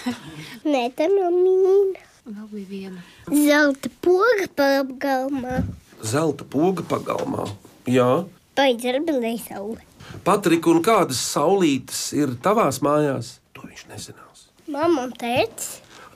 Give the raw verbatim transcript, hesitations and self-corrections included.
Nē, tā nav mīna. Vēl bija viena. Zelta poga pagalmā. Zelta poga pagalmā. Jā. Paidz atbildēja saule. Patrika, un kādas saulītes ir tavās mājās? To viņš nezinās. Mamma un tētis.